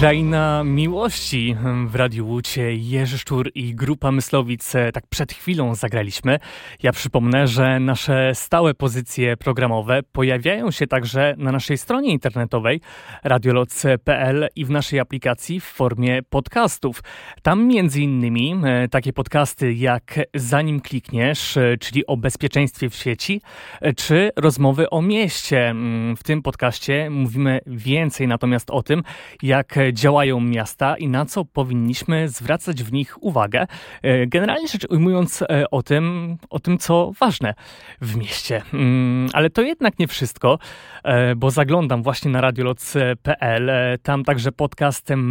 Kraina Miłości w Radiu Łódź, Jerzy Szczur i Grupa Myslowic tak przed chwilą zagraliśmy. Ja przypomnę, że nasze stałe pozycje programowe pojawiają się także na naszej stronie internetowej radioloc.pl i w naszej aplikacji w formie podcastów. Tam między innymi takie podcasty jak Zanim klikniesz, czyli o bezpieczeństwie w sieci, czy rozmowy o mieście. W tym podcaście mówimy więcej natomiast o tym, jak działają miasta i na co powinniśmy zwracać w nich uwagę. Generalnie rzecz ujmując o tym, co ważne w mieście. Ale to jednak nie wszystko, bo zaglądam właśnie na radioloc.pl. Tam także podcast